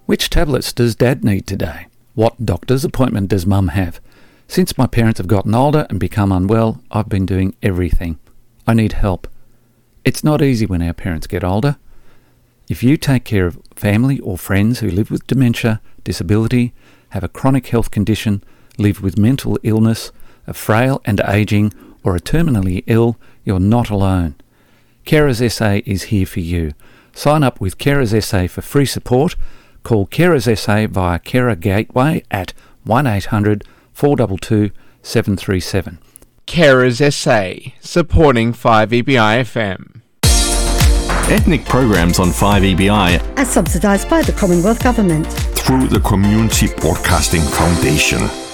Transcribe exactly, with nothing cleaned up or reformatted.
Which tablets does Dad need today? What doctor's appointment does Mum have? Since my parents have gotten older and become unwell, I've been doing everything. I need help. It's not easy when our parents get older. If you take care of family or friends who live with dementia, disability, have a chronic health condition, live with mental illness, are frail and ageing, or are terminally ill, you're not alone. Carers S A is here for you. Sign up with Carers S A for free support. Call Carers S A via Carer Gateway at one eight hundred four two two seven three seven. Carers S A, supporting five E B I F M. Ethnic programs on five E B I are subsidised by the Commonwealth Government through the Community Broadcasting Foundation.